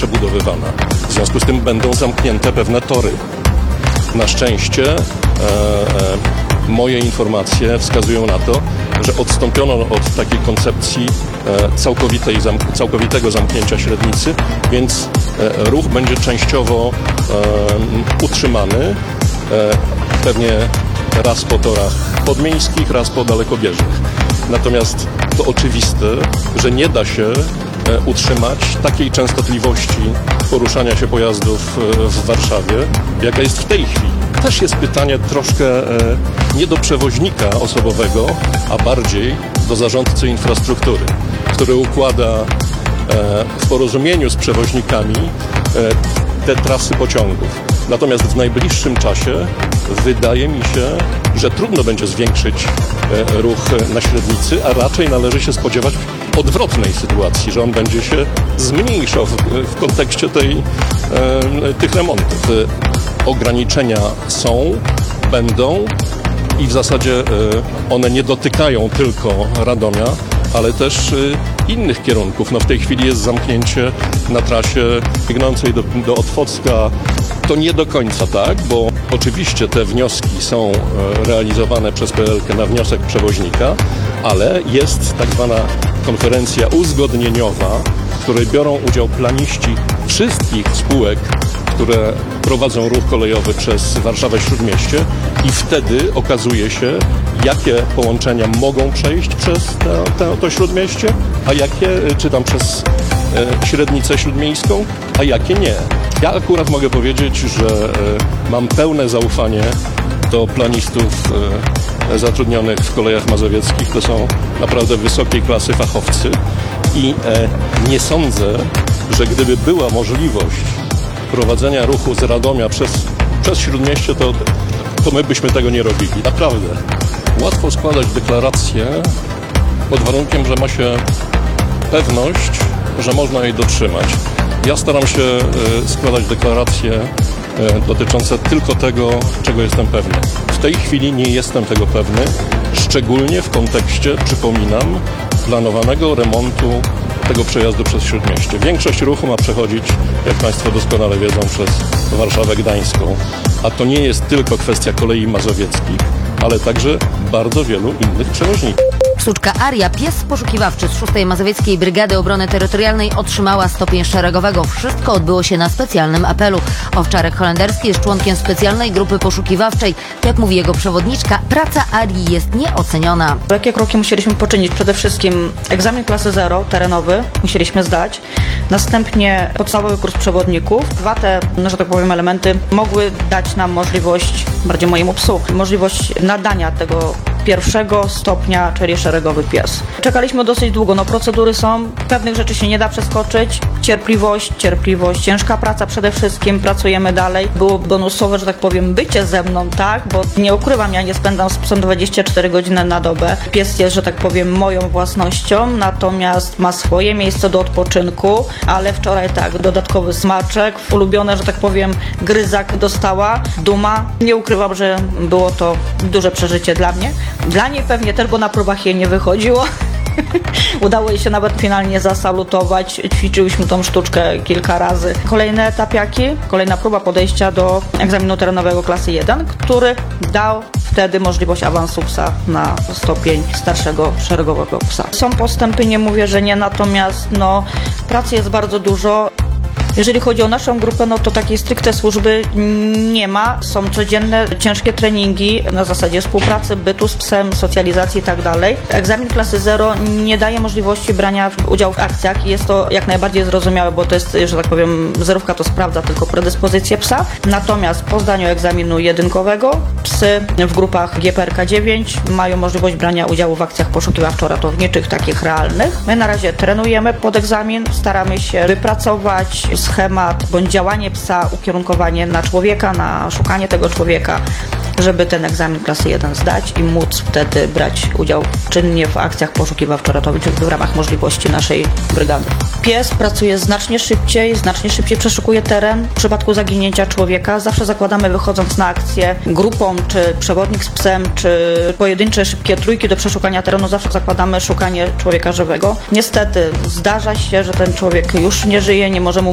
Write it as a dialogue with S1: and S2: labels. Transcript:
S1: przebudowywana. W związku z tym będą zamknięte pewne tory. Na szczęście moje informacje wskazują na to, że odstąpiono od takiej koncepcji całkowitego zamknięcia średnicy, więc ruch będzie częściowo utrzymany, pewnie raz po torach podmiejskich, raz po dalekobieżnych. Natomiast to oczywiste, że nie da się utrzymać takiej częstotliwości poruszania się pojazdów w Warszawie, jaka jest w tej chwili. Też jest pytanie troszkę nie do przewoźnika osobowego, a bardziej do zarządcy infrastruktury, który układa w porozumieniu z przewoźnikami te trasy pociągów. Natomiast w najbliższym czasie wydaje mi się, że trudno będzie zwiększyć ruch na średnicy, a raczej należy się spodziewać odwrotnej sytuacji, że on będzie się zmniejszał w kontekście tych remontów. Ograniczenia są, będą i w zasadzie one nie dotykają tylko Radomia, ale też innych kierunków. No w tej chwili jest zamknięcie na trasie biegnącej do Otwocka. To nie do końca tak, bo oczywiście te wnioski są realizowane przez PLK na wniosek przewoźnika, ale jest tak zwana konferencja uzgodnieniowa, w której biorą udział planiści wszystkich spółek, które prowadzą ruch kolejowy przez Warszawę-Śródmieście i wtedy okazuje się, jakie połączenia mogą przejść przez to Śródmieście, a jakie, czy tam przez średnicę śródmiejską, a jakie nie. Ja akurat mogę powiedzieć, że mam pełne zaufanie do planistów zatrudnionych w Kolejach Mazowieckich. To są naprawdę wysokiej klasy fachowcy i nie sądzę, że gdyby była możliwość prowadzenia ruchu z Radomia przez Śródmieście, to my byśmy tego nie robili. Naprawdę. Łatwo składać deklaracje pod warunkiem, że ma się pewność, że można jej dotrzymać. Ja staram się składać deklaracje dotyczące tylko tego, czego jestem pewny. W tej chwili nie jestem tego pewny, szczególnie w kontekście, przypominam, planowanego remontu tego przejazdu przez Śródmieście. Większość ruchu ma przechodzić, jak Państwo doskonale wiedzą, przez Warszawę Gdańską. A to nie jest tylko kwestia Kolei Mazowieckich, ale także bardzo wielu innych przewoźników.
S2: Pszczółka Aria, pies poszukiwawczy z 6. Mazowieckiej Brygady Obrony Terytorialnej, otrzymała stopień szeregowego. Wszystko odbyło się na specjalnym apelu. Owczarek holenderski jest członkiem specjalnej grupy poszukiwawczej. Jak mówi jego przewodniczka, praca Arii jest nieoceniona.
S3: Jakie kroki musieliśmy poczynić? Przede wszystkim egzamin klasy 0 terenowy musieliśmy zdać. Następnie podstawowy kurs przewodników. Dwa te, że tak powiem, elementy mogły dać nam możliwość, bardziej mojemu psu, możliwość nadania tego pierwszego stopnia, czyli szeregowy pies. Czekaliśmy dosyć długo, procedury są, pewnych rzeczy się nie da przeskoczyć. Cierpliwość, ciężka praca przede wszystkim, pracujemy dalej. Było bonusowe, że tak powiem, bycie ze mną, tak, bo nie ukrywam, ja nie spędzam z psem 24 godziny na dobę. Pies jest, że tak powiem, moją własnością, natomiast ma swoje miejsce do odpoczynku, ale wczoraj tak, dodatkowy smaczek, ulubione, że tak powiem, gryzak dostała, duma. Nie ukrywam, że było to duże przeżycie dla mnie. Dla niej pewnie też, bo na próbach jej nie wychodziło. Udało jej się nawet finalnie zasalutować. Ćwiczyłyśmy tą sztuczkę kilka razy. Kolejne etapiaki, kolejna próba podejścia do egzaminu terenowego klasy 1, który dał wtedy możliwość awansu psa na stopień starszego szeregowego psa. Są postępy, nie mówię, że nie, natomiast pracy jest bardzo dużo. Jeżeli chodzi o naszą grupę, to takiej stricte służby nie ma. Są codzienne, ciężkie treningi na zasadzie współpracy, bytu z psem, socjalizacji i tak dalej. Egzamin klasy 0 nie daje możliwości brania udziału w akcjach i jest to jak najbardziej zrozumiałe, bo to jest, że tak powiem, zerówka to sprawdza tylko predyspozycję psa. Natomiast po zdaniu egzaminu jedynkowego psy w grupach GPRK 9 mają możliwość brania udziału w akcjach poszukiwawczo-ratowniczych, takich realnych. My na razie trenujemy pod egzamin, staramy się wypracować schemat bądź działanie psa, ukierunkowanie na człowieka, na szukanie tego człowieka, żeby ten egzamin klasy 1 zdać i móc wtedy brać udział czynnie w akcjach poszukiwawczo-ratowniczych w ramach możliwości naszej brygady. Pies pracuje znacznie szybciej przeszukuje teren. W przypadku zaginięcia człowieka zawsze zakładamy, wychodząc na akcję grupą, czy przewodnik z psem, czy pojedyncze szybkie trójki do przeszukania terenu, zawsze zakładamy szukanie człowieka żywego. Niestety zdarza się, że ten człowiek już nie żyje, nie możemy